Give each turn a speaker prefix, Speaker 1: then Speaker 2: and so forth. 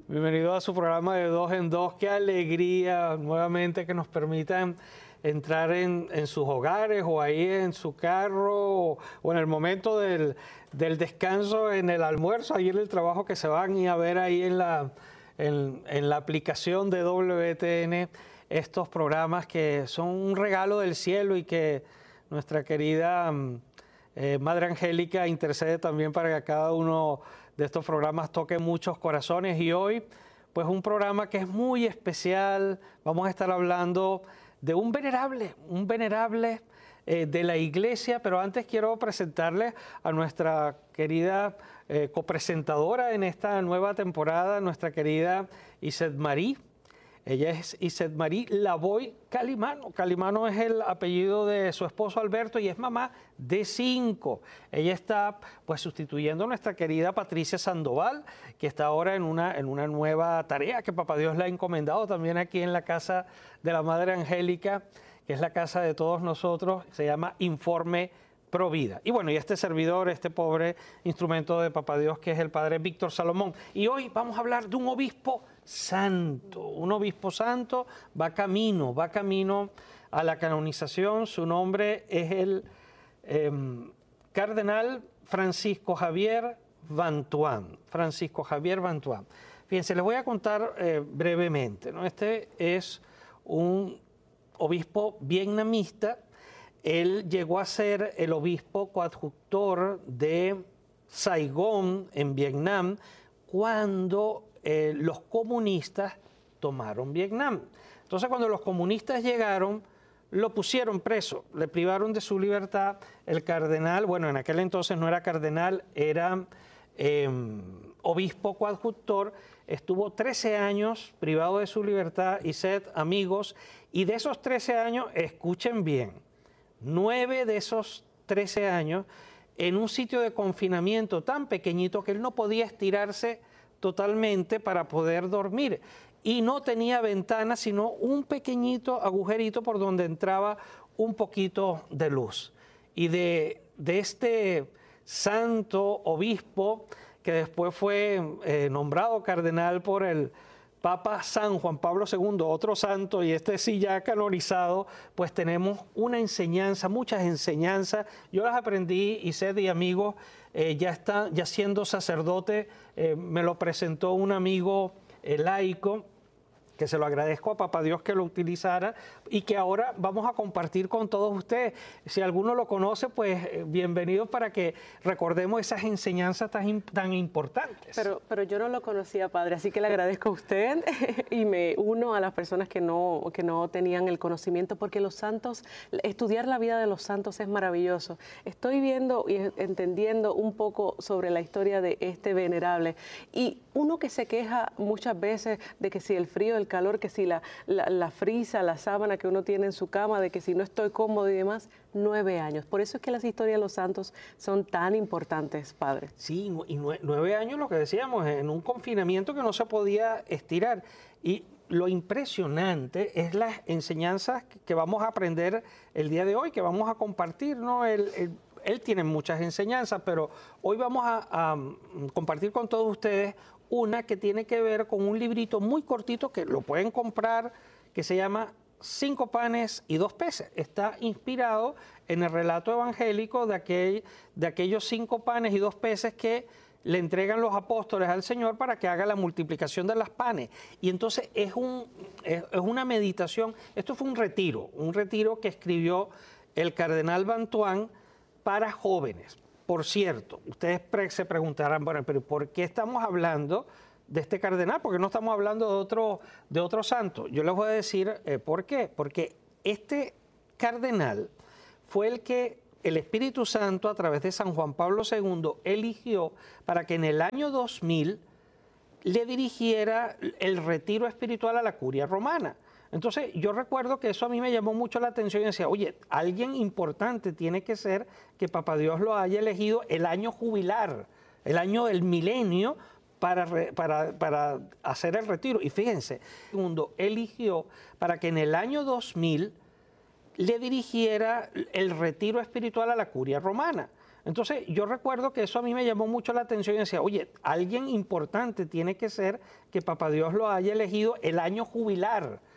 Speaker 1: Bienvenido a su programa de Dos en Dos. Qué alegría nuevamente que nos permitan entrar en sus hogares o ahí en su carro o en el momento del descanso, en el almuerzo, ahí en el trabajo, que se van a ver ahí en la aplicación de WTN estos programas que son un regalo del cielo y que nuestra querida Madre Angélica intercede también para que cada uno de estos programas toque muchos corazones. Y hoy, pues un programa que es muy especial. Vamos a estar hablando de un venerable de la iglesia, pero antes quiero presentarles a nuestra querida copresentadora en esta nueva temporada, nuestra querida Iset Marie. Ella es Iset Marie Lavoy Calimano. Calimano es el apellido de su esposo Alberto y es mamá de 5. Ella está pues sustituyendo a nuestra querida Patricia Sandoval, que está ahora en una nueva tarea que Papá Dios le ha encomendado también aquí en la casa de la Madre Angélica, que es la casa de todos nosotros. Se llama Informe Provida. Y bueno, y este servidor, este pobre instrumento de Papá Dios, que es el Padre Víctor Salomón. Y hoy vamos a hablar de un obispo santo. Un obispo santo va camino a la canonización. Su nombre es el Cardenal Francisco Javier Vantuán. Francisco Javier Vantuán. Fíjense, les voy a contar brevemente, ¿no? Este es un obispo vietnamita. Él llegó a ser el obispo coadjutor de Saigón, en Vietnam, cuando los comunistas tomaron Vietnam. Entonces, cuando los comunistas llegaron, lo pusieron preso, le privaron de su libertad. El cardenal, bueno, en aquel entonces no era cardenal, era obispo coadjutor, estuvo 13 años privado de su libertad, y amigos, y de esos 13 años, escuchen bien, 9 de esos 13 años en un sitio de confinamiento tan pequeñito que él no podía estirarse totalmente para poder dormir, y no tenía ventana sino un pequeñito agujerito por donde entraba un poquito de luz. Y de este santo obispo, que después fue nombrado cardenal por el Papa San Juan Pablo II, otro santo, y este sí ya canonizado, pues tenemos una enseñanza, muchas enseñanzas. Yo las aprendí, y amigos, ya siendo sacerdote, me lo presentó un amigo laico, que se lo agradezco a Papá Dios que lo utilizara y que ahora vamos a compartir con todos ustedes. Si alguno lo conoce, pues bienvenido para que recordemos esas enseñanzas tan importantes.
Speaker 2: Pero yo no lo conocía, Padre, así que le agradezco a usted y me uno a las personas que no tenían el conocimiento, porque los santos, estudiar la vida de los santos es maravilloso. Estoy viendo y entendiendo un poco sobre la historia de este venerable, y uno que se queja muchas veces de que si el frío, el calor, que si la frisa, la sábana que uno tiene en su cama, de que si no estoy cómodo y demás. 9 años. Por eso es que las historias de los santos son tan importantes, Padre.
Speaker 1: Sí, y 9 años, lo que decíamos, en un confinamiento que no se podía estirar. Y lo impresionante es las enseñanzas que vamos a aprender el día de hoy, que vamos a compartir, ¿no? Él tiene muchas enseñanzas, pero hoy vamos a compartir con todos ustedes una que tiene que ver con un librito muy cortito que lo pueden comprar, que se llama 5 panes y 2 peces. Está inspirado en el relato evangélico de aquellos 5 panes y 2 peces que le entregan los apóstoles al Señor para que haga la multiplicación de las panes. Y entonces es una meditación. Esto fue un retiro que escribió el cardenal Vantuán para jóvenes. Por cierto, ustedes se preguntarán, bueno, pero ¿por qué estamos hablando de este cardenal? Porque no estamos hablando de otro santo. Yo les voy a decir por qué. Porque este cardenal fue el que el Espíritu Santo, a través de San Juan Pablo II, eligió para que en el año 2000 le dirigiera el retiro espiritual a la Curia Romana. Entonces, yo recuerdo que eso a mí me llamó mucho la atención y decía, oye, alguien importante tiene que ser que Papá Dios lo haya elegido el año jubilar, el año del milenio, para hacer el retiro. Y fíjense, segundo, eligió para que en el año 2000 le dirigiera el retiro espiritual a la Curia Romana. Entonces, yo recuerdo que eso a mí me llamó mucho la atención y decía, oye, alguien importante tiene que ser que Papá Dios lo haya elegido el año jubilar.